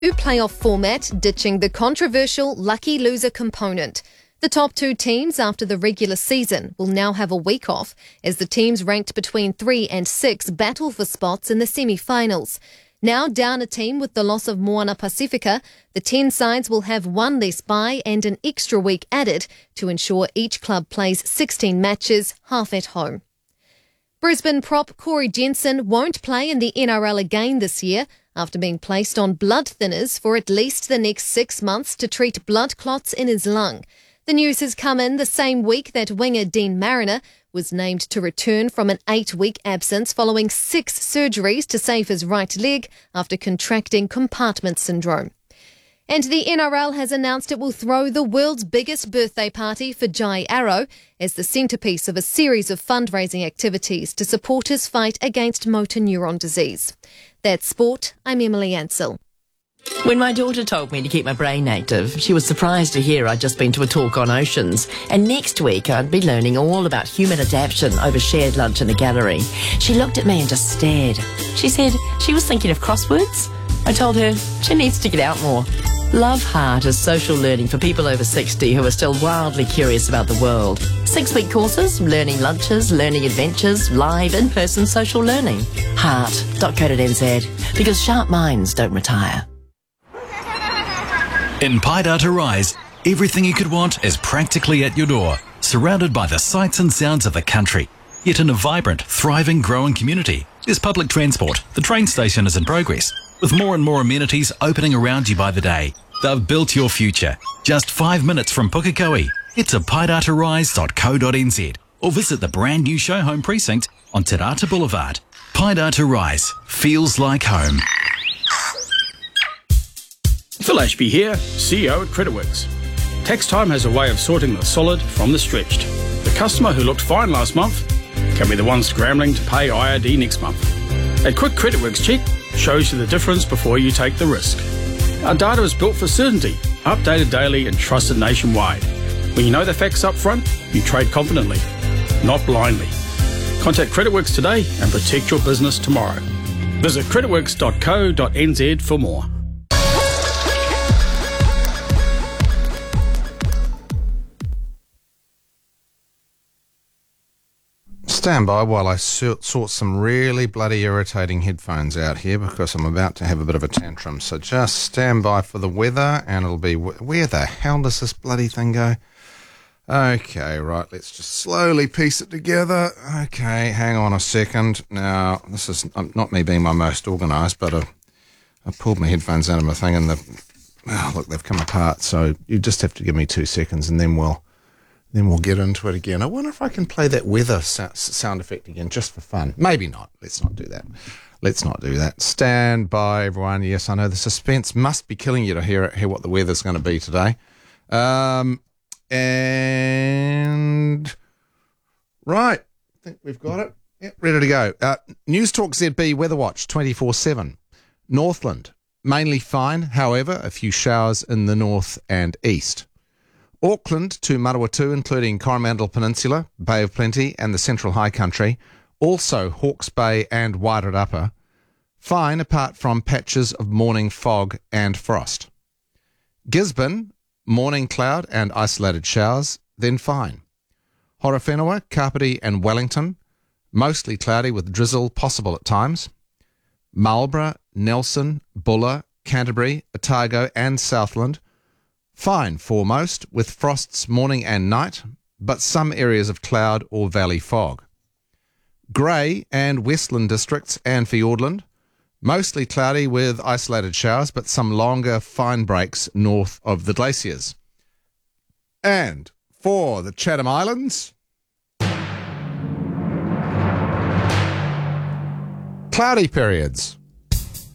New playoff format ditching the controversial lucky loser component. The top two teams after the regular season will now have a week off as the teams ranked between 3 and 6 battle for spots in the semi-finals. Now down a team with the loss of Moana Pacifica, the 10 sides will have one less bye and an extra week added to ensure each club plays 16 matches, half at home. Brisbane prop Corey Jensen won't play in the NRL again this year after being placed on blood thinners for at least the next 6 months to treat blood clots in his lung. The news has come in the same week that winger Dean Mariner was named to return from an 8-week absence following 6 surgeries to save his right leg after contracting compartment syndrome. And the NRL has announced it will throw the world's biggest birthday party for Jai Arrow as the centrepiece of a series of fundraising activities to support his fight against motor neuron disease. That's sport. I'm Emily Ansell. When my daughter told me to keep my brain active, she was surprised to hear I'd just been to a talk on oceans, and next week I'd be learning all about human adaptation over shared lunch in a gallery. She looked at me and just stared. She said she was thinking of crosswords. I told her she needs to get out more. Love Heart is social learning for people over 60 who are still wildly curious about the world. 6-week courses, learning lunches, learning adventures, live in-person social learning. Heart.co.nz, because sharp minds don't retire. In Paidata Rise, everything you could want is practically at your door, surrounded by the sights and sounds of the country, yet in a vibrant, thriving, growing community. There's public transport, the train station is in progress, with more and more amenities opening around you by the day. They've built your future. Just 5 minutes from Pukekohe. Head to paidatarise.co.nz or visit the brand new show home precinct on Te Rata Boulevard. Paidata Rise feels like home. Phil Ashby here, CEO at Creditworks. Tax time has a way of sorting the solid from the stretched. The customer who looked fine last month can be the one scrambling to pay IRD next month. A quick Creditworks check shows you the difference before you take the risk. Our data is built for certainty, updated daily and trusted nationwide. When you know the facts up front, you trade confidently, not blindly. Contact Creditworks today and protect your business tomorrow. Visit creditworks.co.nz for more. Stand by while I sort some really bloody irritating headphones out here because I'm about to have a bit of a tantrum. So just stand by for the weather and it'll be... Where the hell does this bloody thing go? Okay, right, let's just slowly piece it together. Okay, hang on a second. Now, this is not me being my most organised, but I pulled my headphones out of my thing and look, they've come apart. So you just have to give me 2 seconds and then we'll get into it again. I wonder if I can play that weather sound effect again, just for fun. Maybe not. Let's not do that. Stand by, everyone. Yes, I know the suspense must be killing you to hear what the weather's going to be today. And right, I think we've got it. Yep, ready to go. News Talk ZB Weather Watch 24/7. Northland, mainly fine. However, a few showers in the north and east. Auckland to Manawatu, including Coromandel Peninsula, Bay of Plenty and the Central High Country, also Hawke's Bay and Wairarapa. Fine apart from patches of morning fog and frost. Gisborne, morning cloud and isolated showers, then fine. Horowhenua, Kapiti and Wellington, mostly cloudy with drizzle possible at times. Marlborough, Nelson, Buller, Canterbury, Otago and Southland, fine foremost, with frosts morning and night, but some areas of cloud or valley fog. Grey and Westland districts and Fiordland, mostly cloudy with isolated showers, but some longer fine breaks north of the glaciers. And for the Chatham Islands, cloudy periods.